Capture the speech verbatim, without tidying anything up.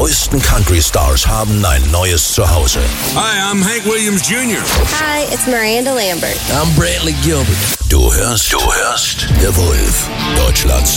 größten Country-Stars haben ein neues Zuhause. Hi, I'm Hank Williams Junior Hi, it's Miranda Lambert. I'm Brantley Gilbert. Du hörst, du hörst The Wolf, Deutschlands